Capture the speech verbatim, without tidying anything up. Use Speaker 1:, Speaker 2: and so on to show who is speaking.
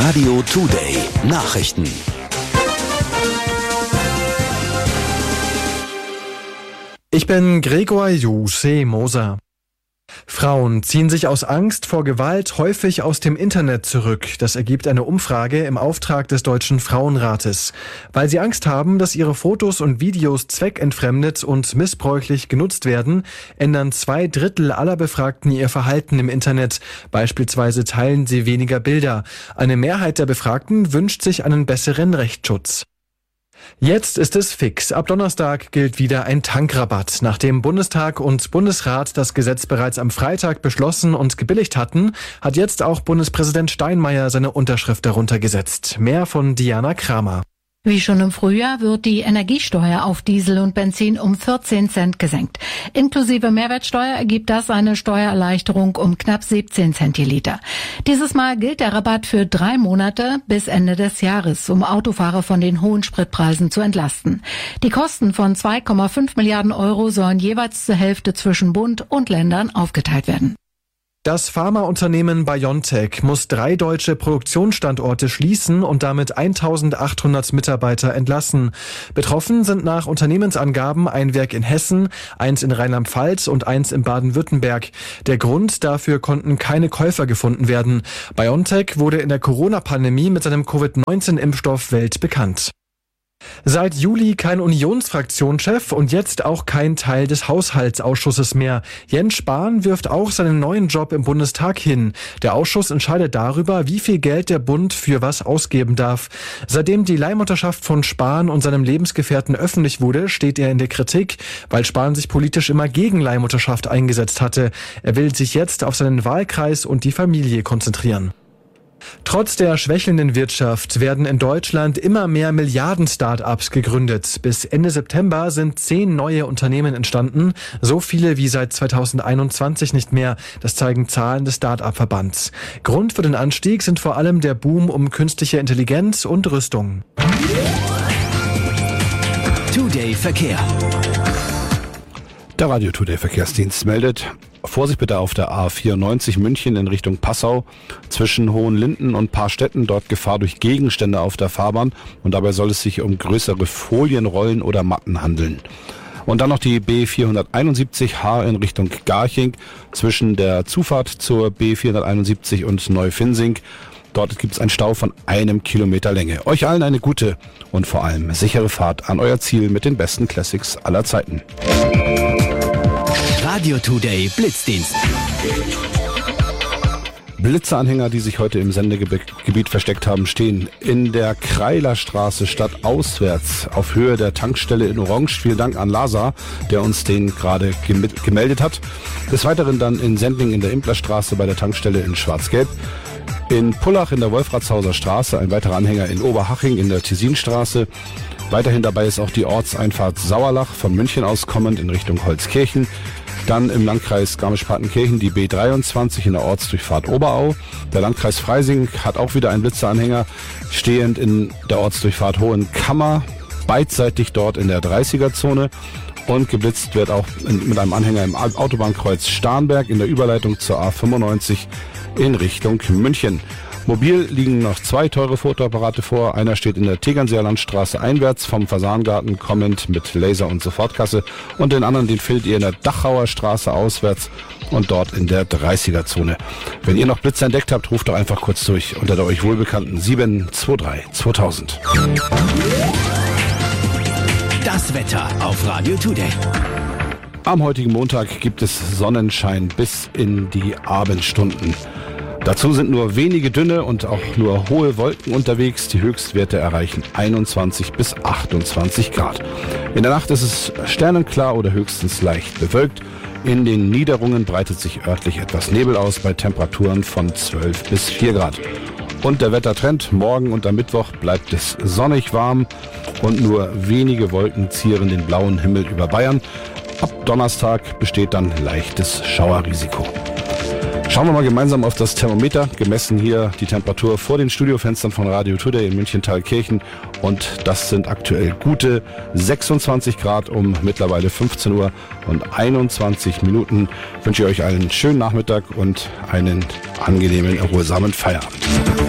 Speaker 1: Radio Today Nachrichten.
Speaker 2: Ich bin Gregor Jusse-Moser. Frauen ziehen sich aus Angst vor Gewalt häufig aus dem Internet zurück. Das ergibt eine Umfrage im Auftrag des Deutschen Frauenrates. Weil sie Angst haben, dass ihre Fotos und Videos zweckentfremdet und missbräuchlich genutzt werden, ändern zwei Drittel aller Befragten ihr Verhalten im Internet. Beispielsweise teilen sie weniger Bilder. Eine Mehrheit der Befragten wünscht sich einen besseren Rechtsschutz. Jetzt ist es fix. Ab Donnerstag gilt wieder ein Tankrabatt. Nachdem Bundestag und Bundesrat das Gesetz bereits am Freitag beschlossen und gebilligt hatten, hat jetzt auch Bundespräsident Steinmeier seine Unterschrift darunter gesetzt. Mehr von Diana Kramer.
Speaker 3: Wie schon im Frühjahr wird die Energiesteuer auf Diesel und Benzin um vierzehn Cent gesenkt. Inklusive Mehrwertsteuer ergibt das eine Steuererleichterung um knapp siebzehn Cent je Liter. Dieses Mal gilt der Rabatt für drei Monate bis Ende des Jahres, um Autofahrer von den hohen Spritpreisen zu entlasten. Die Kosten von zwei Komma fünf Milliarden Euro sollen jeweils zur Hälfte zwischen Bund und Ländern aufgeteilt werden.
Speaker 2: Das Pharmaunternehmen BioNTech muss drei deutsche Produktionsstandorte schließen und damit eintausendachthundert Mitarbeiter entlassen. Betroffen sind nach Unternehmensangaben ein Werk in Hessen, eins in Rheinland-Pfalz und eins in Baden-Württemberg. Der Grund dafür konnten keine Käufer gefunden werden. BioNTech wurde in der Corona-Pandemie mit seinem Covid neunzehn Impfstoff weltbekannt. Seit Juli kein Unionsfraktionschef und jetzt auch kein Teil des Haushaltsausschusses mehr. Jens Spahn wirft auch seinen neuen Job im Bundestag hin. Der Ausschuss entscheidet darüber, wie viel Geld der Bund für was ausgeben darf. Seitdem die Leihmutterschaft von Spahn und seinem Lebensgefährten öffentlich wurde, steht er in der Kritik, weil Spahn sich politisch immer gegen Leihmutterschaft eingesetzt hatte. Er will sich jetzt auf seinen Wahlkreis und die Familie konzentrieren. Trotz der schwächelnden Wirtschaft werden in Deutschland immer mehr Milliarden-Start-ups gegründet. Bis Ende September sind zehn neue Unternehmen entstanden, so viele wie seit zweitausendeinundzwanzig nicht mehr. Das zeigen Zahlen des Start-up-Verbands. Grund für den Anstieg sind vor allem der Boom um künstliche Intelligenz und Rüstung.
Speaker 1: Today Verkehr.
Speaker 4: Der Radio Today Verkehrsdienst meldet: Vorsicht bitte auf der A vierundneunzig München in Richtung Passau zwischen Hohenlinden und Paarstetten. Dort Gefahr durch Gegenstände auf der Fahrbahn und dabei soll es sich um größere Folienrollen oder Matten handeln. Und dann noch die B vierhunderteinundsiebzig H in Richtung Garching zwischen der Zufahrt zur B vierhunderteinundsiebzig und Neufinsing. Dort gibt es einen Stau von einem Kilometer Länge. Euch allen eine gute und vor allem sichere Fahrt an euer Ziel mit den besten Classics aller Zeiten.
Speaker 1: Radio Today Blitzdienst.
Speaker 4: Blitzeanhänger, die sich heute im Sendegebiet versteckt haben, stehen in der Kreilerstraße stadtauswärts auf Höhe der Tankstelle in Orange. Vielen Dank an Lazar, der uns den gerade gemeldet hat. Des Weiteren dann in Sendling in der Implerstraße bei der Tankstelle in Schwarz-Gelb. In Pullach in der Wolfratshauser Straße ein weiterer Anhänger in Oberhaching in der Tessinstraße. Weiterhin dabei ist auch die Ortseinfahrt Sauerlach von München aus kommend in Richtung Holzkirchen. Dann im Landkreis Garmisch-Partenkirchen die B dreiundzwanzig in der Ortsdurchfahrt Oberau. Der Landkreis Freising hat auch wieder einen Blitzeranhänger stehend in der Ortsdurchfahrt Hohenkammer, beidseitig dort in der dreißiger-Zone. Und geblitzt wird auch mit einem Anhänger im Autobahnkreuz Starnberg in der Überleitung zur A fünfundneunzig in Richtung München. Mobil liegen noch zwei teure Fotoapparate vor. Einer steht in der Tegernseer Landstraße einwärts vom Fasangarten kommend mit Laser- und Sofortkasse. Und den anderen, den findet ihr in der Dachauer Straße auswärts und dort in der dreißiger-Zone. Wenn ihr noch Blitze entdeckt habt, ruft doch einfach kurz durch unter der euch wohlbekannten sieben zwei drei zweitausend.
Speaker 1: Das Wetter auf Radio Today.
Speaker 4: Am heutigen Montag gibt es Sonnenschein bis in die Abendstunden. Dazu sind nur wenige dünne und auch nur hohe Wolken unterwegs. Die Höchstwerte erreichen einundzwanzig bis achtundzwanzig Grad. In der Nacht ist es sternenklar oder höchstens leicht bewölkt. In den Niederungen breitet sich örtlich etwas Nebel aus bei Temperaturen von zwölf bis vier Grad. Und der Wettertrend: Morgen und am Mittwoch bleibt es sonnig warm und nur wenige Wolken zieren den blauen Himmel über Bayern. Ab Donnerstag besteht dann leichtes Schauerrisiko. Schauen wir mal gemeinsam auf das Thermometer. Gemessen hier die Temperatur vor den Studiofenstern von Radio Today in München-Thalkirchen. Und das sind aktuell gute sechsundzwanzig Grad um mittlerweile fünfzehn Uhr und einundzwanzig Minuten. Ich wünsche euch einen schönen Nachmittag und einen angenehmen, erholsamen Feierabend.